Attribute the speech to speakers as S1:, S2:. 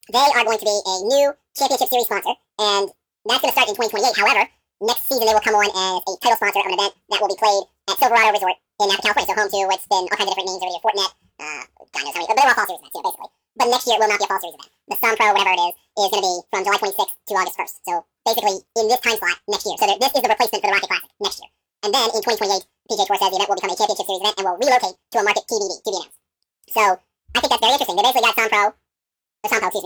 S1: They are going to be a new championship series sponsor, and that's going to start in 2028. However, next season they will come on as a title sponsor of an event that will be played at Silverado Resort in Napa, California. So home to what's been all kinds of different names over here, Fortinet, God knows how many, but they're all fall series events, basically. But next year it will not be a fall series event. The Sun Pro, whatever it is going to be from July 26th to August 1st. So basically in this time slot next year. So this is the replacement for the Rocket Classic next year. And then in 2028, PGA Tour says the event will become a championship series event and will relocate to a market TBD, to be announced. So I think that's very interesting. They basically got Sun Pro, excuse me,